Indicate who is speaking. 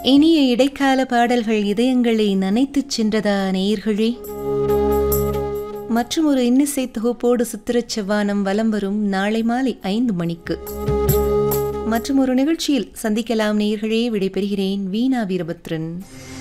Speaker 1: இனிய இடைக்கால பாடல்கள் இதயங்களை நனைத்துச் சென்றதா நேயர்களே? மற்றும் ஒரு இன்னிசை தொகுப்போடு சித்திரச் செவ்வானம் வலம் வரும் நாளை மாலை 5 மணிக்கு மற்றும் ஒரு நிகழ்ச்சியில் சந்திக்கலாம் நேயர்களே. விடைபெறுகிறேன் வீணா வீரபத்ரன்.